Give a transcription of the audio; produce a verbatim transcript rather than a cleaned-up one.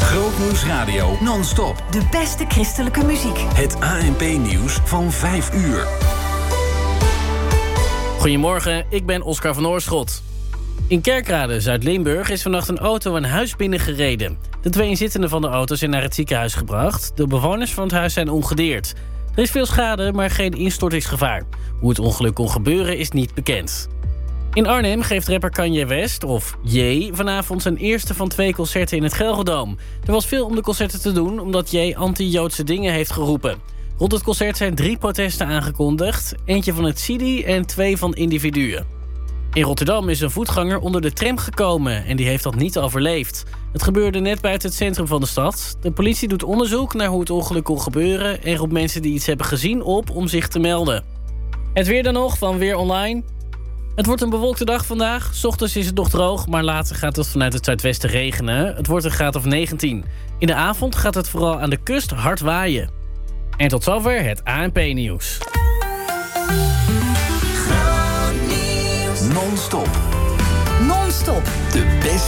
Grootnieuws Radio non-stop. De beste christelijke muziek. Het A N P-nieuws van vijf uur. Goedemorgen, ik ben Oscar van Oorschot. In Kerkrade, Zuid-Limburg, is vannacht een auto een huis binnengereden. De twee inzittenden van de auto zijn naar het ziekenhuis gebracht. De bewoners van het huis zijn ongedeerd. Er is veel schade, maar geen instortingsgevaar. Hoe het ongeluk kon gebeuren is niet bekend. In Arnhem geeft rapper Kanye West, of Ye, vanavond zijn eerste van twee concerten in het Gelredome. Er was veel om de concerten te doen, omdat Ye anti-Joodse dingen heeft geroepen. Rond het concert zijn drie protesten aangekondigd. Eentje van het C I D I en twee van individuen. In Rotterdam is een voetganger onder de tram gekomen en die heeft dat niet overleefd. Het gebeurde net buiten het centrum van de stad. De politie doet onderzoek naar hoe het ongeluk kon gebeuren en roept mensen die iets hebben gezien op om zich te melden. Het weer dan nog van Weer Online. Het wordt een bewolkte dag vandaag. 's Ochtends is het nog droog, maar later gaat het vanuit het zuidwesten regenen. Het wordt een graad of negentien. In de avond gaat het vooral aan de kust hard waaien. En tot zover het A N P-nieuws. Non-stop. Non-stop. De beste